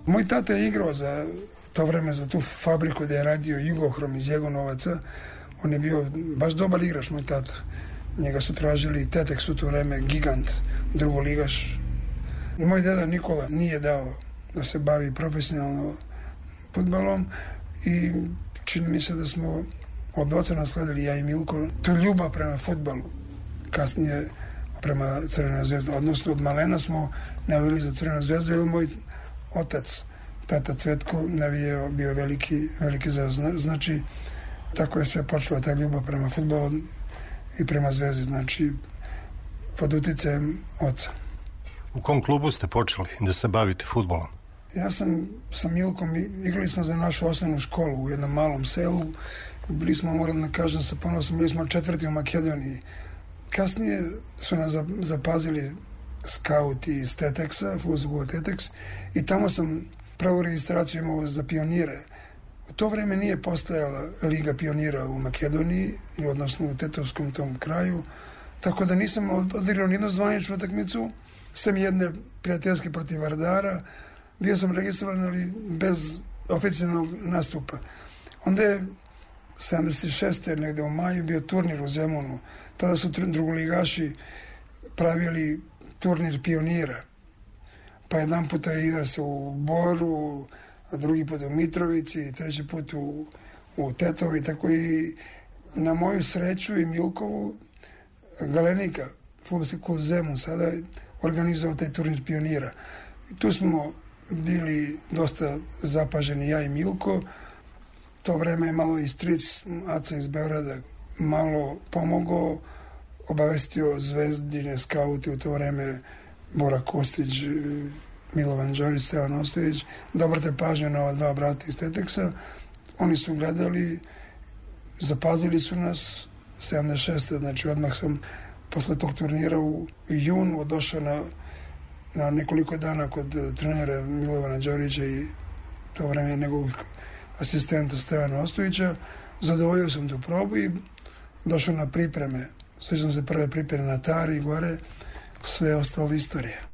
Moj tata je igrao za to vreme za tu fabriku gde je radio Jugohrom iz Jegunovaca. On je bio baš dobar igrač, moj tata. Njega su tražili Tetex u to vreme, gigant, drugoligaš. Moj deda Nikola nije dao da se bavi profesionalno fudbalom i čini mi se da smo od oca nasledili, ja i Milko, tu ljubav prema fudbalu. Kasnije prema Crvenoj zvezdi, odnosno od malena smo navili za Crvenu zvezdu, jer moj otac, tata Cvetko, navijao, bio veliki zvezda. Znači, tako je sve počela ta ljubav prema fudbalu i prema zvezdi, znači, pod uticajem oca. U kom klubu ste počeli da se bavite fudbalom? Ja sam sa Milkom, igrali smo za našu osnovnu školu u jednom malom selu. Bili smo, moram da kažem sa ponosom, bili smo 4. u Makedoniji. Kasnije su nas zapazili skauti iz Tetexa, Fudbalskog Tetex, i tamo sam prvu registraciju imao za pionire. U to vreme nije postojala Liga pionira u Makedoniji, odnosno u Tetovskom tom kraju, tako da nisam odigrao nijednu zvaničnu utakmicu, sem jedne prijateljske protiv Vardara. Bio sam registrovan, ali bez oficijalnog nastupa. Onda je 76. negde u maju bio turnir u Zemunu. Tada su drugoligaši pravili turnir pionira. Pa jedan puta igra se u Boru, a drugi put u Mitrovici, treći put u Tetovi, tako i na moju sreću i Milkovu, Galenika, fudbalski klub Zemun, sada je organizovao taj turnir pionira. I tu smo bili dosta zapaženi, ja i Milko. To vreme je malo i stric Aca iz Beograda malo pomogao, obavestio zvezdine skaute u to vreme, Bora Kostić, Milovan Đorić, Stevan Ostojić, da obrate pažnju na ova dva brata iz Tetexa. Oni su gledali, zapazili su nas, 76. Znači odmah sam posle tog turnira u junu došao na nekoliko dana kod trenera Milovana Đorića i to vreme njegovog asistenta Stevana Ostojića. Zadovoljio sam tu probu i došao na pripreme. Svećam se prve pripreme na Tari i gore, sve je ostalo istorija.